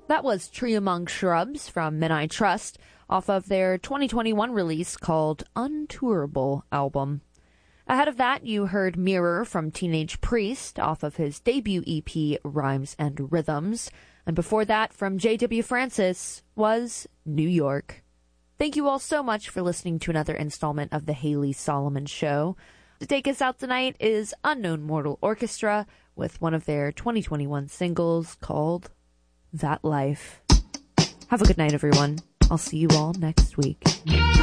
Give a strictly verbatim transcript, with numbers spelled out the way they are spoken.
That was Tree Among Shrubs from Men I Trust off of their twenty twenty-one release called Untourable album. Ahead of that, you heard Mirror from Teenage Priest off of his debut E P Rhymes and Rhythms. And before that, from J W Francis, was New York. Thank you all so much for listening to another installment of The Haley Solomon Show. To take us out tonight is Unknown Mortal Orchestra with one of their twenty twenty-one singles called That Life. Have a good night, everyone. I'll see you all next week.